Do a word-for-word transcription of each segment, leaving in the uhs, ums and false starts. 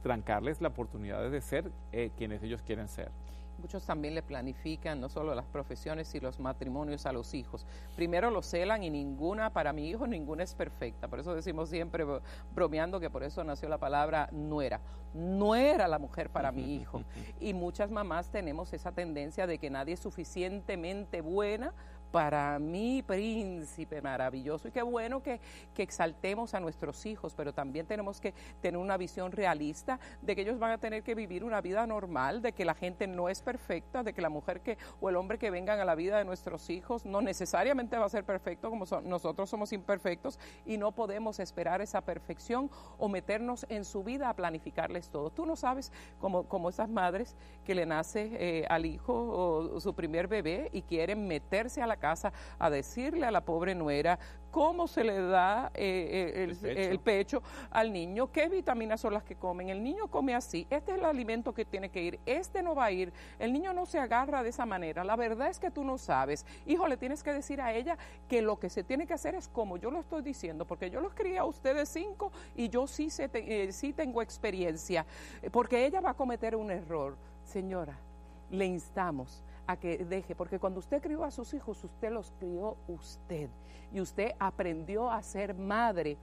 trancarles la oportunidad de ser eh, quienes ellos quieren ser. Muchos también le planifican no solo las profesiones y los matrimonios a los hijos. Primero los celan y ninguna, para mi hijo, ninguna es perfecta. Por eso decimos siempre, bromeando, que por eso nació la palabra nuera. Nuera la mujer para mi hijo. Y muchas mamás tenemos esa tendencia de que nadie es suficientemente buena para mi príncipe maravilloso. Y qué bueno que, que exaltemos a nuestros hijos, pero también tenemos que tener una visión realista de que ellos van a tener que vivir una vida normal, de que la gente no es perfecta, de que la mujer que o el hombre que vengan a la vida de nuestros hijos no necesariamente va a ser perfecto, como son, nosotros somos imperfectos, y no podemos esperar esa perfección o meternos en su vida a planificarles todo. Tú no sabes, como, como esas madres que le nace eh, al hijo o, o su primer bebé y quieren meterse a la casa a decirle a la pobre nuera cómo se le da eh, el, el, pecho. el pecho al niño, qué vitaminas son las que comen, el niño come así, este es el alimento que tiene que ir, este no va a ir, el niño no se agarra de esa manera, la verdad es que tú no sabes, hijo, le tienes que decir a ella que lo que se tiene que hacer es como yo lo estoy diciendo, porque yo los crié a ustedes cinco y yo sí, se te, eh, sí tengo experiencia, porque ella va a cometer un error. Señora, le instamos a que deje, porque cuando usted crió a sus hijos, usted los crió usted, y usted aprendió a ser madre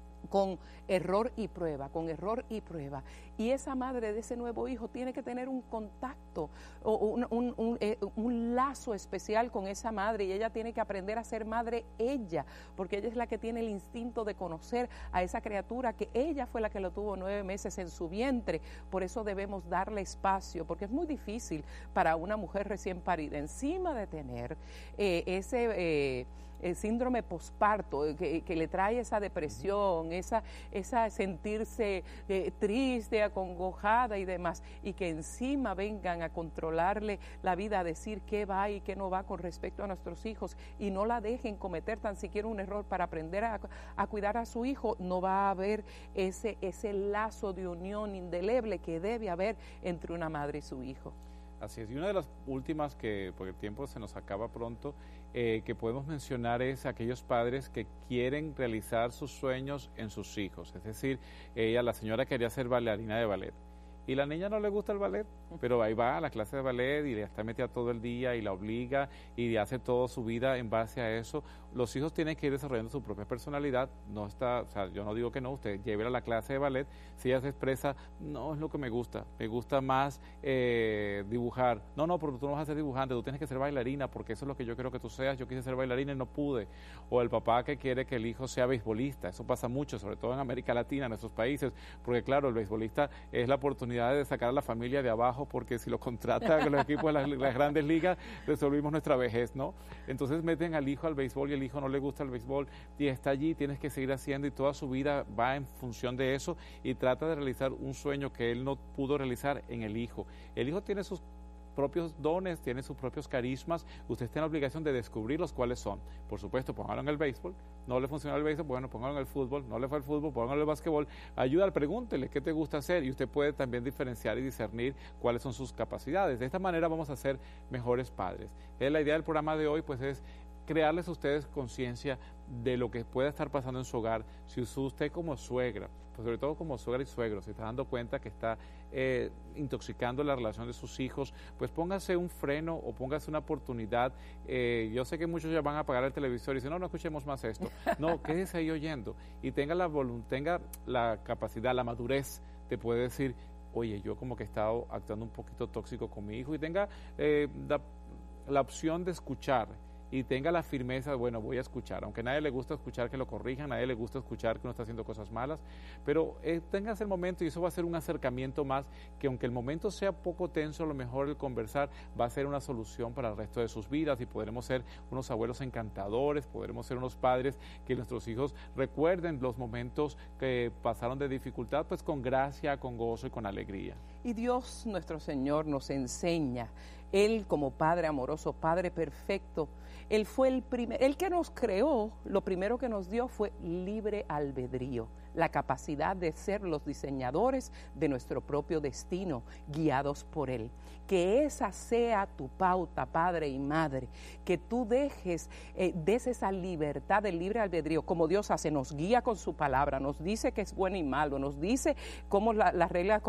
con error y prueba, con error y prueba, y esa madre de ese nuevo hijo tiene que tener un contacto, o un, un, un, eh, un lazo especial con esa madre, y ella tiene que aprender a ser madre ella, porque ella es la que tiene el instinto de conocer a esa criatura, que ella fue la que lo tuvo nueve meses en su vientre. Por eso debemos darle espacio, porque es muy difícil para una mujer recién parida, encima de tener eh, ese... Eh, el síndrome posparto, que, que le trae esa depresión, esa, esa sentirse eh, triste, acongojada y demás, y que encima vengan a controlarle la vida, a decir qué va y qué no va con respecto a nuestros hijos, y no la dejen cometer tan siquiera un error para aprender a, a cuidar a su hijo. No va a haber ese, ese lazo de unión indeleble que debe haber entre una madre y su hijo. Así es, y una de las últimas, que porque el tiempo se nos acaba pronto, eh, que podemos mencionar es aquellos padres que quieren realizar sus sueños en sus hijos. Es decir, ella, la señora, quería ser bailarina de ballet, y la niña no le gusta el ballet, pero ahí va a la clase de ballet y le está metida todo el día y la obliga y hace toda su vida en base a eso. Los hijos tienen que ir desarrollando su propia personalidad. No está, o sea, yo no digo que no, usted llévela a la clase de ballet. Si ella se expresa, no es lo que me gusta, me gusta más eh, dibujar. No, no, pero tú no vas a ser dibujante, tú tienes que ser bailarina, porque eso es lo que yo quiero que tú seas. Yo quise ser bailarina y no pude. O el papá que quiere que el hijo sea beisbolista. Eso pasa mucho, sobre todo en América Latina, en nuestros países, porque claro, el beisbolista es la oportunidad de sacar a la familia de abajo, porque si lo contrata con los equipos de las, las grandes ligas, resolvimos nuestra vejez, ¿no? Entonces meten al hijo al béisbol y el hijo no le gusta el béisbol y está allí, tienes que seguir haciendo, y toda su vida va en función de eso, y trata de realizar un sueño que él no pudo realizar en el hijo. El hijo tiene sus propios dones, tiene sus propios carismas, usted está en la obligación de descubrir los cuáles son. Por supuesto, póngalo en el béisbol, no le funcionó el béisbol, bueno, póngalo en el fútbol, no le fue el fútbol, póngalo en el básquetbol, ayuda, pregúntele qué te gusta hacer, y usted puede también diferenciar y discernir cuáles son sus capacidades. De esta manera vamos a ser mejores padres. Eh, la idea del programa de hoy pues es crearles a ustedes conciencia de lo que pueda estar pasando en su hogar. Si usted como suegra, pues sobre todo como suegra y suegro, se está dando cuenta que está eh, intoxicando la relación de sus hijos, pues póngase un freno o póngase una oportunidad. Eh, yo sé que muchos ya van a apagar el televisor y dicen, no, no escuchemos más esto. No, quédese ahí oyendo y tenga la voluntad, tenga la capacidad, la madurez de poder decir, oye, yo como que he estado actuando un poquito tóxico con mi hijo, y tenga eh, la, la opción de escuchar, y tenga la firmeza de, bueno, voy a escuchar, aunque a nadie le gusta escuchar que lo corrijan, a nadie le gusta escuchar que uno está haciendo cosas malas, pero eh, tengas el momento, y eso va a ser un acercamiento más, que aunque el momento sea poco tenso, a lo mejor el conversar va a ser una solución para el resto de sus vidas, y podremos ser unos abuelos encantadores, podremos ser unos padres que nuestros hijos recuerden los momentos que pasaron de dificultad, pues con gracia, con gozo y con alegría. Y Dios nuestro Señor nos enseña, Él como Padre amoroso, Padre perfecto, Él fue el primer, Él que nos creó, lo primero que nos dio fue libre albedrío, la capacidad de ser los diseñadores de nuestro propio destino, guiados por Él. Que esa sea tu pauta, padre y madre, que tú dejes, eh, des esa libertad del libre albedrío, como Dios hace, nos guía con su palabra, nos dice que es bueno y malo, nos dice cómo la, las reglas